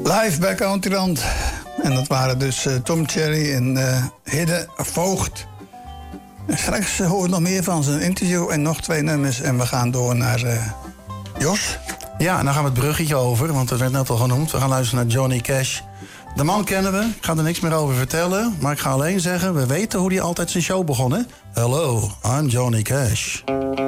Live bij Countryland. En dat waren dus Tom Cherry en Hidde Voogd. En straks horen we nog meer van zijn interview en nog 2 nummers. En we gaan door naar Jos. Ja, en dan gaan we het bruggetje over, want dat werd net al genoemd. We gaan luisteren naar Johnny Cash. De man kennen we, ik ga er niks meer over vertellen. Maar ik ga alleen zeggen, we weten hoe hij altijd zijn show begon, hè? Hello, I'm Johnny Cash.